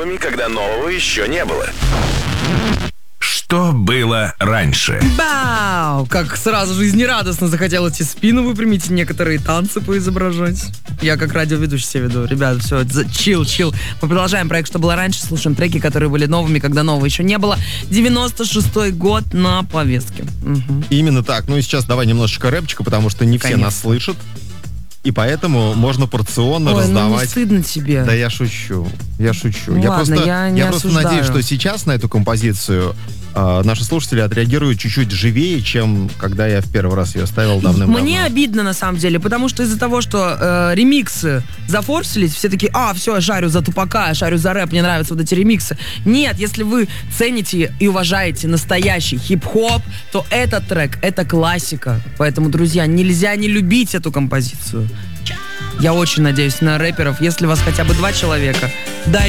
новыми, когда нового еще не было. Что было раньше? Бау! Как сразу жизнерадостно захотелось и спину выпрямить, и некоторые танцы поизображать. Я как радиоведущий себя веду. Ребят, все, чил. Мы продолжаем проект «Что было раньше». Слушаем треки, которые были новыми, когда нового еще не было. 96-й год на повестке. Угу. Именно так. Ну и сейчас давай немножечко рэпчика, потому что не все нас слышат. И поэтому можно порционно раздавать. Ну не стыдно тебе. Да я шучу. Ну, я ладно, я просто надеюсь, что сейчас на эту композицию наши слушатели отреагируют чуть-чуть живее, чем когда я в первый раз ее ставил давным-давно. Мне обидно, на самом деле, потому что из-за того, что ремиксы зафорсились, все такие, все, я шарю за Тупака, я шарю за рэп, мне нравятся вот эти ремиксы. Нет, если вы цените и уважаете настоящий хип-хоп, то этот трек — это классика. Поэтому, друзья, нельзя не любить эту композицию. Я очень надеюсь на рэперов. Если вас хотя бы 2 человека, дайте